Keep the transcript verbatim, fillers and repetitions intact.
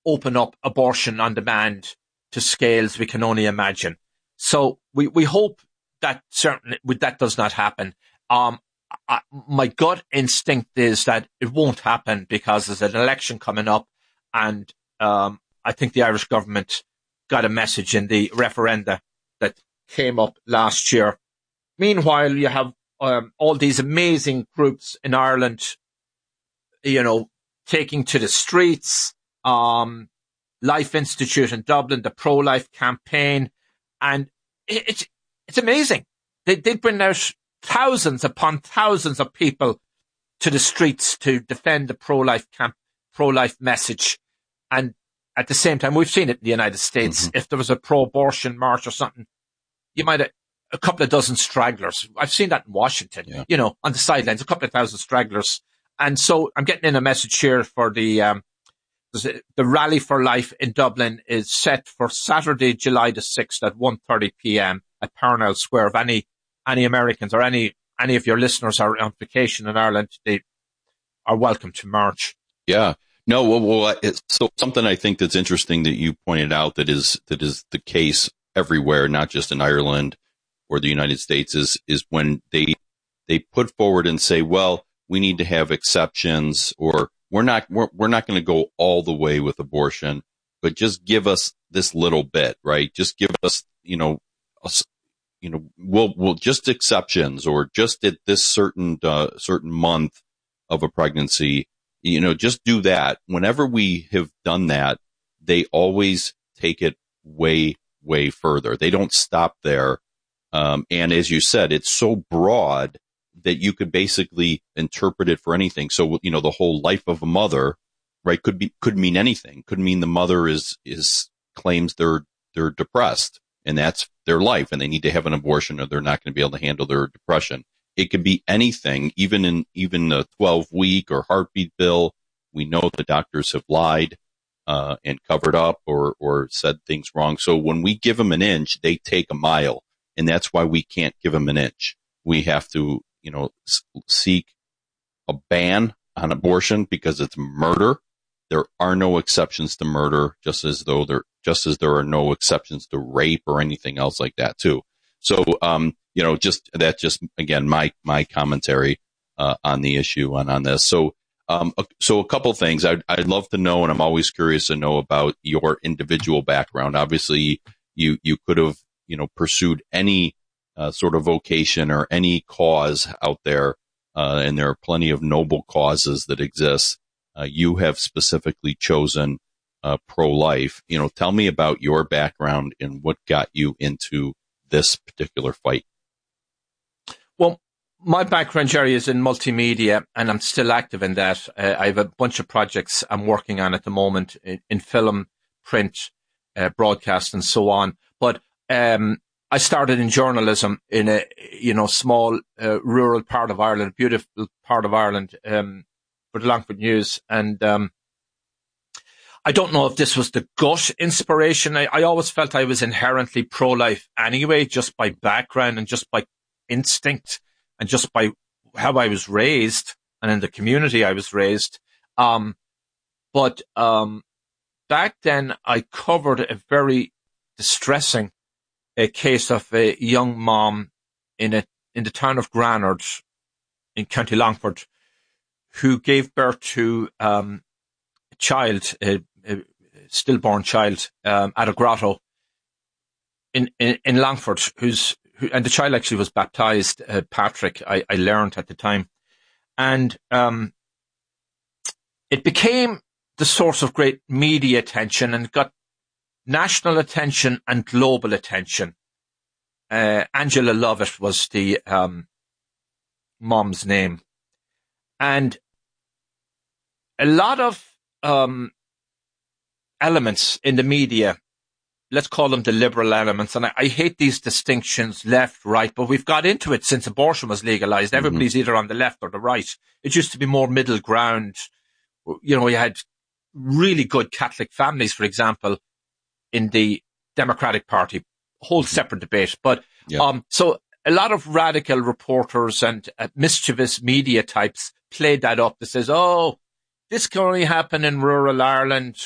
open up abortion on demand to scales we can only imagine. So we, we hope that certainly that does not happen. Um, I, my gut instinct is that it won't happen because there's an election coming up, and um, I think the Irish government got a message in the referenda that came up last year. Meanwhile, you have um, all these amazing groups in Ireland, you know, taking to the streets, um, Life Institute in Dublin, the pro-life campaign, and it, it's it's amazing. They they bring out thousands upon thousands of people to the streets to defend the pro-life camp, pro-life message, and at the same time, we've seen it in the United States. Mm-hmm. If there was a pro-abortion march or something, you might have a couple of dozen stragglers. I've seen that in Washington, yeah. you know, on the sidelines, a couple of thousand stragglers. And so I'm getting in a message here for the, um, the Rally for Life in Dublin is set for Saturday, July the sixth at one thirty p.m. at Parnell Square. If any, any Americans or any, any of your listeners are on vacation in Ireland, they are welcome to march. Yeah. No, well, well it's so something I think that's interesting that you pointed out that is, that is the case everywhere, not just in Ireland or the United States, is, is when they, they put forward and say, well, we need to have exceptions, or we're not, we're, we're not going to go all the way with abortion, but just give us this little bit, right? Just give us, you know, us, you know, we'll, we'll just exceptions, or just at this certain, uh, certain month of a pregnancy, you know, just do that. Whenever we have done that, they always take it way, way further. They don't stop there. Um, and as you said, it's so broad that you could basically interpret it for anything. So, you know, the whole life of a mother, right, could be, could mean anything. Could mean the mother is, is claims they're, they're depressed, and that's their life, and they need to have an abortion or they're not going to be able to handle their depression. It could be anything, even in, even a twelve week or heartbeat bill. We know the doctors have lied, uh, and covered up or, or said things wrong. So when we give them an inch, they take a mile, and that's why we can't give them an inch. We have to, you know, seek a ban on abortion because it's murder. There are no exceptions to murder, just as though there, just as there are no exceptions to rape or anything else like that too. So, um, you know, just that, just again, my, my commentary, uh, on the issue and on this. So, um, so a couple things I'd, I'd love to know, and I'm always curious to know about your individual background. Obviously, you, you could have, you know, pursued any Uh, sort of vocation or any cause out there, uh, and there are plenty of noble causes that exist. Uh, you have specifically chosen uh, pro-life. You know, tell me about your background and what got you into this particular fight. Well, my background, Jerry, is in multimedia, and I'm still active in that. Uh, I have a bunch of projects I'm working on at the moment in, in film, print, uh, broadcast, and so on. But um I started in journalism in a, you know, small, uh, rural part of Ireland, beautiful part of Ireland, um, for the Longford News. And, um, I don't know if this was the gut inspiration. I, I always felt I was inherently pro-life anyway, just by background and just by instinct and just by how I was raised and in the community I was raised. Um, but, um, back then I covered a very distressing a case of a young mom in a in the town of Granard in County Longford who gave birth to um, a child, a, a stillborn child, um, at a grotto in, in, in Longford, who's who, and the child actually was baptized, uh, Patrick, I, I learned at the time. And um, it became the source of great media attention and got national attention and global attention. Uh, Angela Lovett was the um, mom's name. And a lot of um, elements in the media, let's call them the liberal elements, and I, I hate these distinctions, left, right, but we've got into it since abortion was legalized. Everybody's mm-hmm. either on the left or the right. It used to be more middle ground. You know, you had really good Catholic families, for example, in the Democratic Party, whole separate debate. But, yeah. um, so a lot of radical reporters and uh, mischievous media types played that up that says, oh, this can only happen in rural Ireland.